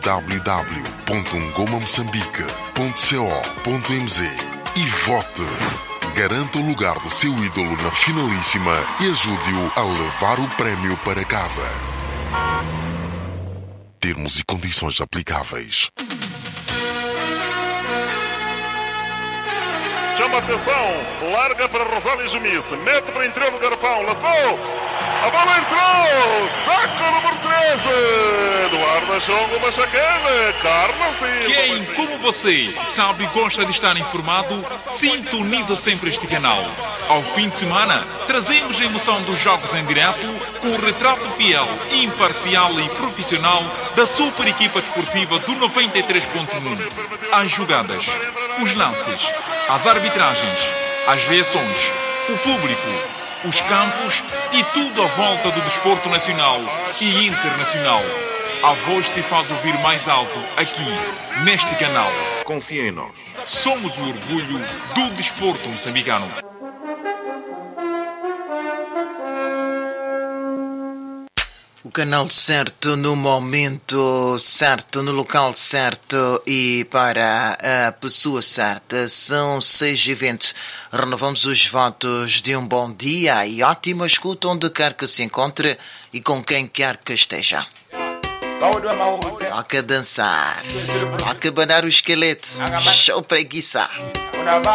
www.ngomamoçambique.co.mz e vote. Garanta o lugar do seu ídolo na finalíssima e ajude-o a levar o prémio para casa. Termos e condições aplicáveis. Chama atenção, larga para Rosário Jumice, mete para o interior do garrafão, laçou, a bola entrou, saca o número 13, Eduardo Chongo Machacane, Carlos Silva. Quem, como você, sabe e gosta de estar informado, sintoniza sempre este canal. Ao fim de semana, trazemos a emoção dos jogos em direto com o retrato fiel, imparcial e profissional da super equipa desportiva do 93.1. As jogadas, os lances, as arbitragens, as reações, o público, os campos e tudo à volta do desporto nacional e internacional. A voz se faz ouvir mais alto aqui, neste canal. Confia em nós. Somos o orgulho do desporto moçambicano. O canal certo, no momento certo, no local certo e para a pessoa certa. São 6h20. Renovamos os votos de um bom dia e ótima escuta onde quer que se encontre e com quem quer que esteja. Toca dançar, toca abanar o esqueleto, show preguiça.